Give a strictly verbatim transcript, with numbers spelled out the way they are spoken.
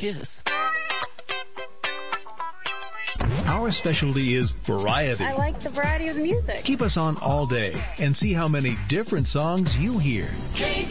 Kiss. Our specialty is variety. I like the variety of the music. Keep us on all day and see how many different songs you hear.